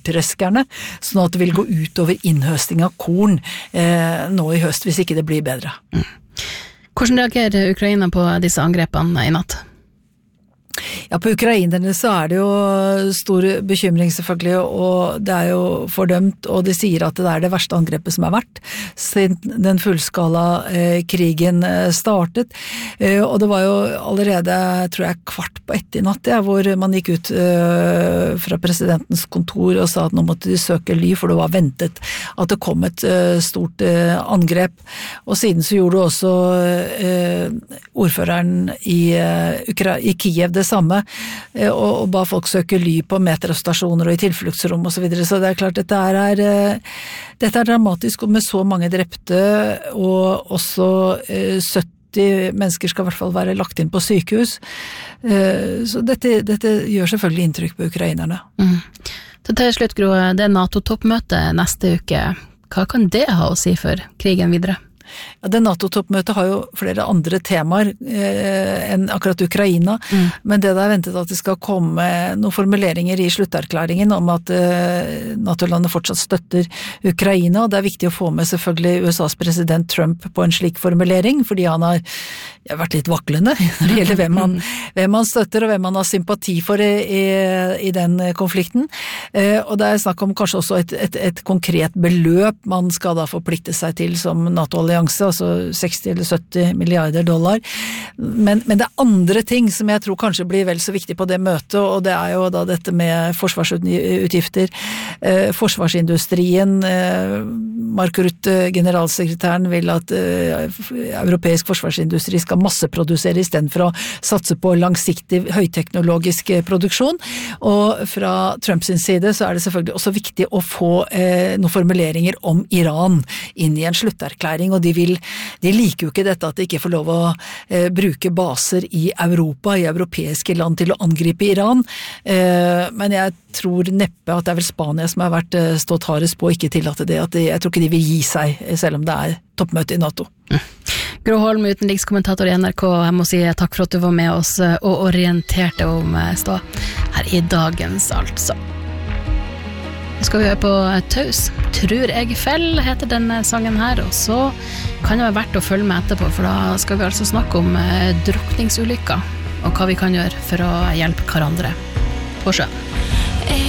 korntreskerne, sånn at det vil gå ut over innhøsting av korn nå i høst, hvis ikke det blir bedre. Hvordan reagerer Ukraina på disse angrepene i natt? Ja, på ukrainerne så det jo stor bekymring selvfølgelig, og det jo fordømt, og de sier at det det verste angrepet som vært siden den fullskala krigen startet. Og det var jo allerede, tror jeg, 1:15 i natt, hvor man gikk ut fra presidentens kontor og sa at nå måtte de søke ly, for det var ventet at det kom et stort angrep. Og siden så gjorde også ordføreren i Kiev det samme, og ba folk søke ly på metrostasjoner og i tilfluktsrom og så videre. Så det klart, dette dramatisk, og med så mange drepte, og også 70 mennesker skal i hvert fall være lagt inn på sykehus. Så dette gjør selvfølgelig inntrykk på ukrainerne. Så til slutt, Gro, det NATO-toppmøte neste uke. Hva kan det ha å si for krigen videre? Ja, det NATO-toppmøtet har jo flere andre temaer enn akkurat Ukraina, men det ventet at det skal komme noen formuleringer i slutterklæringen om at NATO-landet fortsatt støtter Ukraina, og det viktig å få med selvfølgelig USAs president Trump på en slik formulering, fordi han har vært litt vaklende når det gjelder hvem han støtter og hvem han har sympati for i den konflikten. Og det snakk om kanskje også et konkret beløp man skal da forplikte seg til som NATO-allianse, altså 60 eller 70 milliarder dollar. Men det andre ting som jeg tror kanskje blir vel så viktig på det møtet, og det jo da dette med forsvarsutgifter, forsvarsindustrien. Mark Rutte, generalsekretæren, vil at europeisk forsvarsindustri skal masseprodusere i stedet for å satse på langsiktig høyteknologisk produksjon. Og fra Trumps side så det selvfølgelig også viktig å få noen formuleringer om Iran inn i en slutterklæring, og de liker jo ikke dette at de ikke får lov å bruke baser i Europa, i europeiske land til å angripe Iran. Men jeg tror neppe at det vel Spania som har stått hardest på å ikke tillate det, at jeg tror ikke de vil gi seg, selv om det toppmøte i NATO. Gro Holm, utenrikskommentator i NRK, jeg må si takk for at du var med oss og orienterte om stå her i dagens altså. Nå skal vi høre på Taus. Tror jeg fell heter denne sangen her, og så kan det være verdt å følge med etterpå, for da skal vi altså snakke om drukningsulykker og hva vi kan gjøre for å hjelpe hverandre på sjøen.